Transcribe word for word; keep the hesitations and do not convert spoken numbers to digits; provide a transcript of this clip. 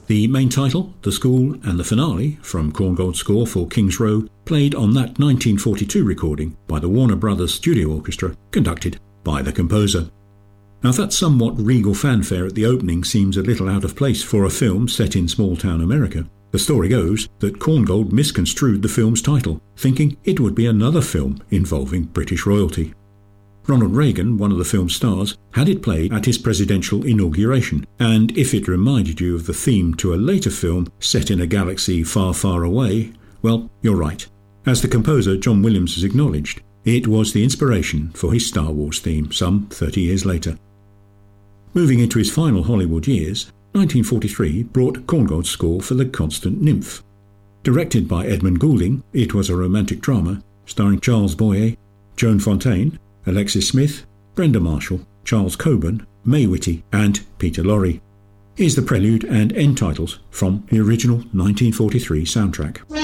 The main title, The School, and the finale, from Korngold's score for King's Row, played on that nineteen forty-two recording by the Warner Brothers Studio Orchestra, conducted by the composer. Now that somewhat regal fanfare at the opening seems a little out of place for a film set in small-town America. The story goes that Korngold misconstrued the film's title, thinking it would be another film involving British royalty. Ronald Reagan, one of the film's stars, had it played at his presidential inauguration, and if it reminded you of the theme to a later film set in a galaxy far, far away, well, you're right. As the composer John Williams has acknowledged, it was the inspiration for his Star Wars theme some thirty years later. Moving into his final Hollywood years, nineteen forty-three brought Korngold's score for The Constant Nymph. Directed by Edmund Goulding, it was a romantic drama starring Charles Boyer, Joan Fontaine, Alexis Smith, Brenda Marshall, Charles Coburn, May Whitty and Peter Lorre. Here's the prelude and end titles from the original nineteen forty-three soundtrack.